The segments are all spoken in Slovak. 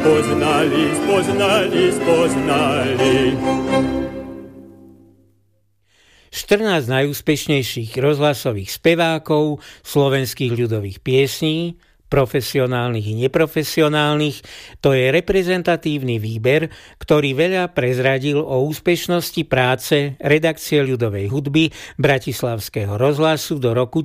14 najúspešnejších rozhlasových spevákov slovenských ľudových piesní, profesionálnych i neprofesionálnych, to je reprezentatívny výber, ktorý veľa prezradil o úspešnosti práce redakcie ľudovej hudby Bratislavského rozhlasu do roku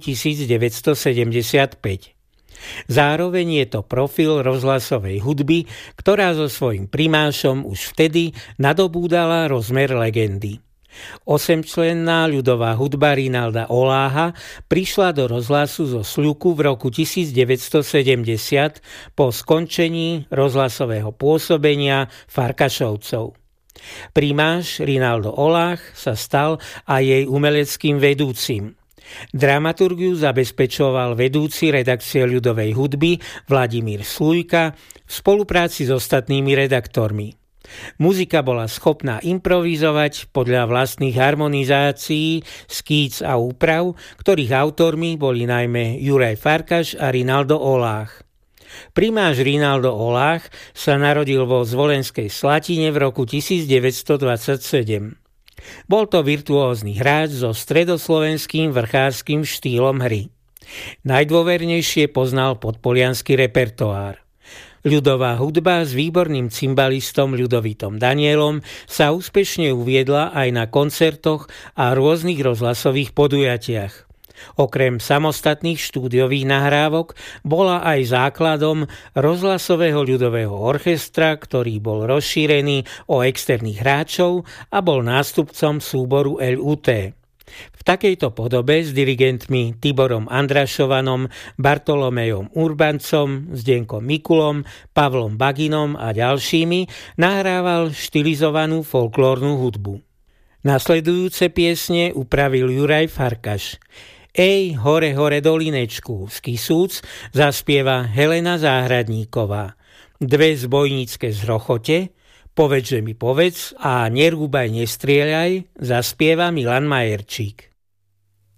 1975. Zároveň je to profil rozhlasovej hudby, ktorá so svojím primášom už vtedy nadobúdala rozmer legendy. 8-členná ľudová hudba Rinalda Oláha prišla do rozhlasu zo Sľuku v roku 1970 po skončení rozhlasového pôsobenia Farkašovcov. Primáš Rinaldo Olách sa stal aj jej umeleckým vedúcim. Dramaturgiu zabezpečoval vedúci redakcie ľudovej hudby Vladimír Slujka v spolupráci s ostatnými redaktormi. Muzika bola schopná improvizovať podľa vlastných harmonizácií, skíc a úprav, ktorých autormi boli najmä Juraj Farkaš a Rinaldo Olách. Primáš Rinaldo Olách sa narodil vo Zvolenskej Slatine v roku 1927. Bol to virtuózny hráč so stredoslovenským vrchárskym štýlom hry. Najdôvernejšie poznal podpoliansky repertoár. Ľudová hudba s výborným cimbalistom Ľudovitom Danielom sa úspešne uviedla aj na koncertoch a rôznych rozhlasových podujatiach. Okrem samostatných štúdiových nahrávok bola aj základom rozhlasového ľudového orchestra, ktorý bol rozšírený o externých hráčov a bol nástupcom súboru LUT. V takejto podobe s dirigentmi Tiborom Andrašovanom, Bartolomejom Urbancom, Zdenkom Mikulom, Pavlom Baginom a ďalšími nahrával štilizovanú folklórnu hudbu. Nasledujúce piesne upravil Juraj Farkaš. Ej, hore, hore dolinečku, z Kisúc zaspieva Helena Záhradníková. Dve zbojnícke zrochote, Povedz, že mi povedz a Nerúbaj, nestrieľaj zaspieva Milan Majerčík.